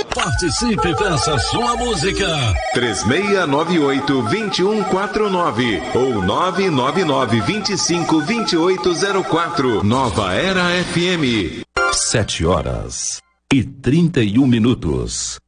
Participe, peça sua música. 3698-2149 ou 999-252804. Nova Era FM. 7h31.